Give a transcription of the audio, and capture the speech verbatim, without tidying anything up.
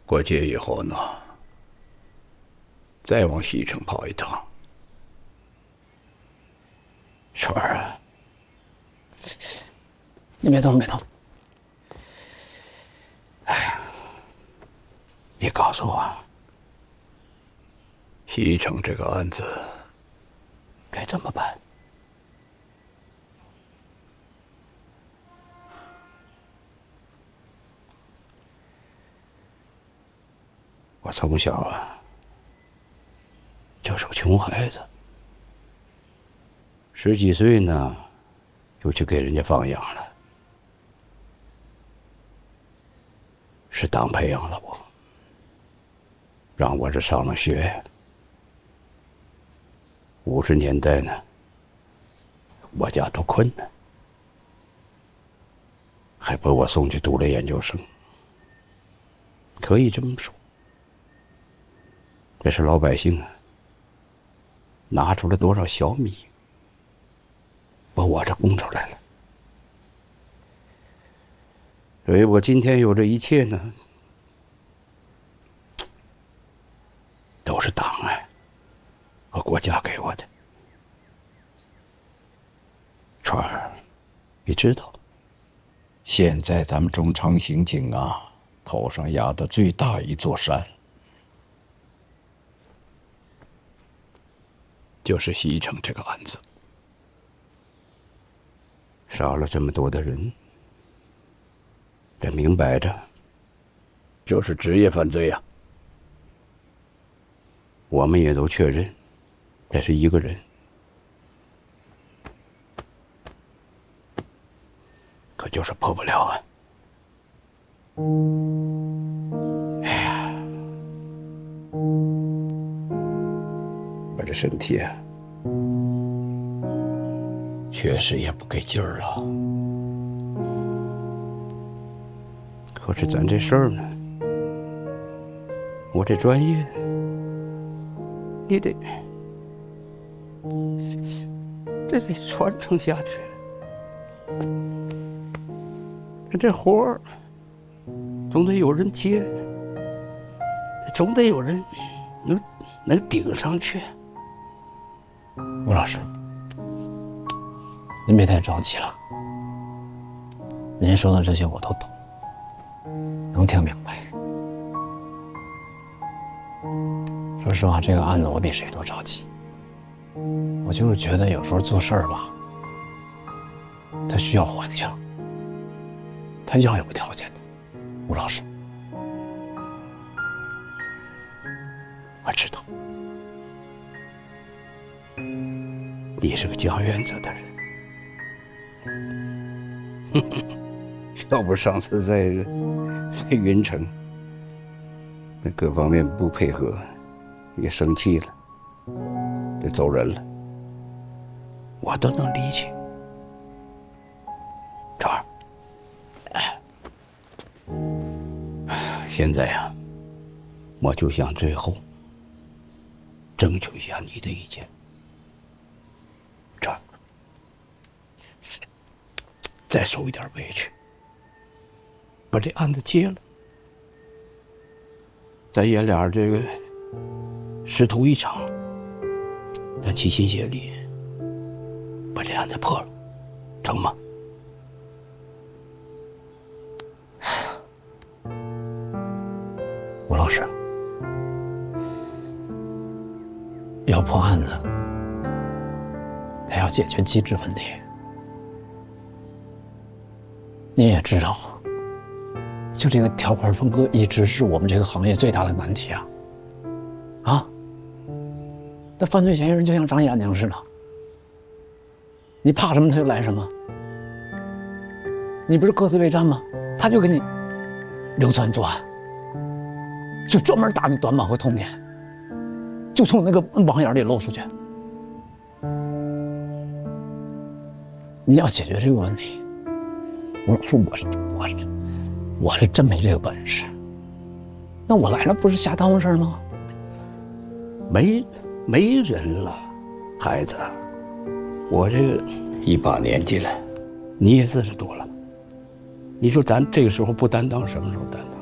过节以后呢，再往西城跑一趟。 春儿啊，你别动，别动。哎呀，你告诉我， 西城这个案子该怎么办？我从小啊，就是个穷孩子，十几岁呢，就去给人家放养了，是党培养了我，让我这上了学。五十年代呢，我家多困难，还把我送去读了研究生，可以这么说。这是老百姓啊，拿出了多少小米，把我这供出来了。所以我今天有这一切呢，都是党啊和国家给我的。川儿，你知道， 现在咱们中长刑警啊，头上压的最大一座山， 就是西城这个案子， 杀了这么多的人，这明摆着就是职业犯罪呀、啊。 我们也都确认，这是一个人，可就是破不了啊！哎呀，我这身体啊，确实也不给劲儿了。可是咱这事儿呢，我这专业，你得，这得传承下去。这活儿总得有人接，总得有人能能顶上去。吴老师，您别太着急了。您说的这些我都懂，能听明白。说实话，这个案子我比谁都着急。我就是觉得有时候做事儿吧，它需要环境，它要有条件的。吴老师，我知道，你是个讲原则的人。要不上次在在云城，那各方面不配合，也生气了，就走人了，我都能理解。这儿，哎，现在呀、啊，我就想最后征求一下你的意见。这儿，再受一点委屈，把这案子结了，咱爷俩这个师徒一场，咱齐心协力把这案子破了，成吗？吴老师，要破案子，他要解决机制问题。你也知道，就这个条款分割一直是我们这个行业最大的难题啊！啊，那犯罪嫌疑人就像长眼睛似的，你怕什么他就来什么。你不是各自备战吗？他就给你流窜作案，就专门打你短板和痛点，就从那个网眼里露出去。你要解决这个问题，我说我是我是我是真没这个本事。那我来了不是瞎耽误事儿吗？没没人了，孩子，我这个一把年纪了，你也四十多了，你说咱这个时候不担当，什么时候担当？